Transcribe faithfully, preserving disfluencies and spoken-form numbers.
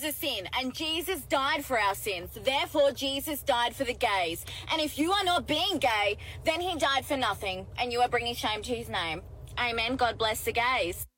is a sin, and Jesus died for our sins. Therefore, Jesus died for the gays. And if you are not being gay, then he died for nothing, and you are bringing shame to his name. Amen. God bless the gays.